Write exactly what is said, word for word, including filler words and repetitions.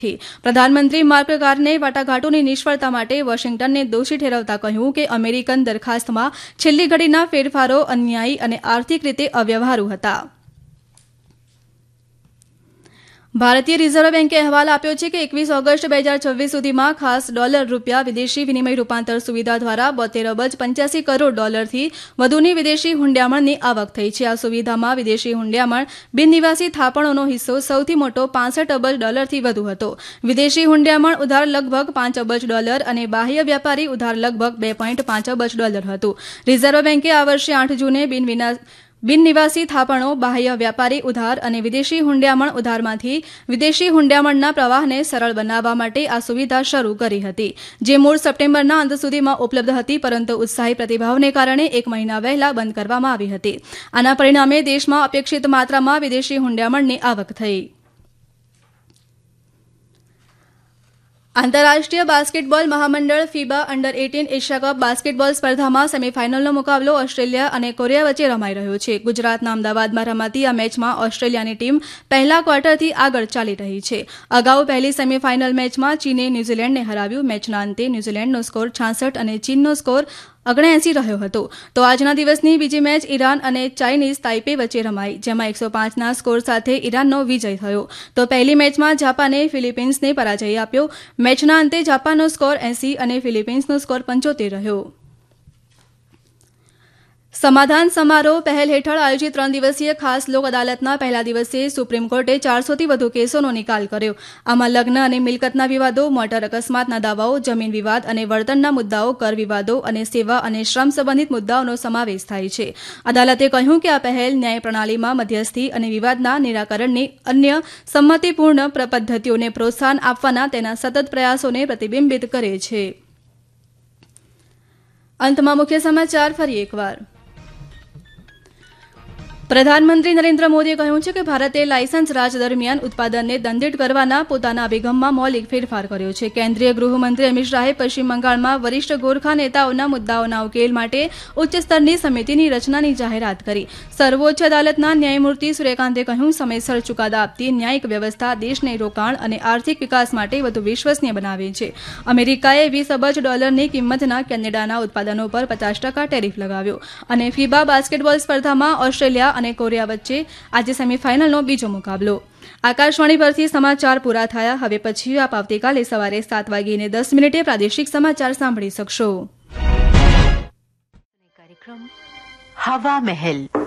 પ્રધાનમંત્રી માર્ક કાર્ને વાટાઘાટોની નિષ્ફળતા માટે વોશિંગ્ટનને દોષી ઠેરવતા કહ્યું કે અમેરિકન દરખાસ્તમાં છેલ્લી ઘડીના ફેરફારો અન્યાયી અને આર્થિક રીતે અવ્યવહારુ હતા. ભારતીય રિઝર્વ બેન્કે અહેવાલ આપ્યો છે કે એકવીસ ઓગસ્ટ બે હજાર છવ્વીસ સુધીમાં ખાસ ડોલર રૂપિયા વિદેશી વિનિમય રૂપાંતર સુવિધા દ્વારા બોતેર અબજ પંચ્યાસી કરોડ ડોલરથી વધુની વિદેશી હુંડિયામણની આવક થઈ છે. આ સુવિધામાં વિદેશી હુંડિયામણ બિન નિવાસી થાપણોનો હિસ્સો સૌથી મોટો પાંસઠ અબજ ડોલરથી વધુ હતો. વિદેશી હુંડિયામણ ઉધાર લગભગ પાંચ અબજ ડોલર અને બાહ્ય વ્યાપારી ઉધાર લગભગ બે પોઈન્ટ પાંચ અબજ ડોલર હતું. રિઝર્વ બેન્કે આ વર્ષે આઠ જૂને બિન વિના બિન નિવાસી થાપણો, બાહ્ય વ્યાપારી ઉધાર અને વિદેશી હુંડિયામણ ઉધારમાંથી વિદેશી હુંડિયામણના પ્રવાહને સરળ બનાવવા માટે આ સુવિધા શરૂ કરી હતી, જે મૂળ સપ્ટેમ્બરના અંત સુધીમાં ઉપલબ્ધ હતી, પરંતુ ઉત્સાહી પ્રતિભાવને કારણે એક મહિના વહેલા બંધ કરવામાં આવી હતી. આના પરિણામે દેશમાં અપેક્ષિત માત્રામાં વિદેશી હુંડિયામણની આવક થઈ. આંતરરાષ્ટ્રીય basketball મહામંડળ ફીબા under eighteen Asia cup basketball સ્પર્ધામાં સેમીફાઇનલનો મુકાબલો ઓસ્ટ્રેલિયા અને કોરિયા વચ્ચે રમાઈ રહ્યો છે. ગુજરાતના અમદાવાદમાં રમાતી આ મેચમાં ઓસ્ટ્રેલિયાની ટીમ પહેલા ક્વાર્ટરથી આગળ ચાલી રહી છે. અગાઉ પહેલી સેમીફાઇનલ મેચમાં ચીને ન્યૂઝીલેન્ડને હરાવ્યું. મેચના અંતે ન્યૂઝીલેન્ડનો સ્કોર છાસઠ અને ચીનનો સ્કોર ઓગણએંસી રહ્યો હતો. તો આજના દિવસની બીજી મેચ ઈરાન અને ચાઇનીઝ તાઇપે વચ્ચે રમાઈ, જેમાં એકસો પાંચના સ્કોર સાથે ઈરાનનો વિજય થયો. તો પહેલી મેચમાં જાપાને ફિલિપિન્સને પરાજય આપ્યો. મેચના અંતે જાપાનનો સ્કોર એંસી અને ફિલિપિન્સનો સ્કોર પંચોતેર રહ્યો. સમાધાન સમારોહ પહેલ હેઠળ આયોજિત ત્રણ દિવસીય ખાસ લોક અદાલતના પહેલા દિવસે સુપ્રીમ કોર્ટે ચારસોથી વધુ કેસોનો નિકાલ કર્યો. આમાં લગ્ન અને મિલકતના વિવાદો, મોટર અકસ્માતના દાવાઓ, જમીન વિવાદ અને વર્તનના મુદ્દાઓ, કર વિવાદો અને સેવા અને શ્રમ સંબંધિત મુદ્દાઓનો સમાવેશ થાય છે. અદાલતે કહ્યું કે આ પહેલ ન્યાય પ્રણાલીમાં મધ્યસ્થી અને વિવાદના નિરાકરણની અન્ય સંમતિપૂર્ણ પદ્ધતિઓને પ્રોત્સાહન આપવાના તેના સતત પ્રયાસોને પ્રતિબિંબિત કરે છે. અંતમાં મુખ્ય સમાચાર ફરી એકવાર. પ્રધાનમંત્રી નરેન્દ્ર મોદીએ કહ્યું છે કે ભારતે લાયસન્સ રાજ દરમિયાન ઉત્પાદનને દંડિત કરવાના પોતાના અભિગમમાં મૌલિક ફેરફાર કર્યો છે. કેન્દ્રીય ગૃહમંત્રી અમિત શાહે પશ્ચિમ બંગાળમાં વરિષ્ઠ ગોરખા નેતાઓના મુદ્દાઓના ઉકેલ માટે ઉચ્ચ સ્તરની સમિતિની રચનાની જાહેરાત કરી. સર્વોચ્ચ અદાલતના ન્યાયમૂર્તિ સૂર્યકાંતે કહ્યું, સમયસર ચુકાદા આપતી ન્યાયિક વ્યવસ્થા દેશને રોકાણ અને આર્થિક વિકાસ માટે વધુ વિશ્વસનીય બનાવે છે. અમેરિકાએ વીસ અબજ ડોલરની કિંમતના કેનેડાના ઉત્પાદનો પર પચાસ ટકા ટેરિફ લગાવ્યો. અને ફીબા બાસ્કેટબોલ સ્પર્ધામાં ઓસ્ટ્રેલિયા અને કોરિયા વચ્ચે આજે સેમીફાઇનલનો બીજો મુકાબલો. આકાશવાણી પરથી સમાચાર પૂરા થયા. હવે પછી આપ આવતીકાલે સવારે સાત વાગીને દસ મિનિટે પ્રાદેશિક સમાચાર સાંભળી શકશો. કાર્યક્રમ હવા મહેલ.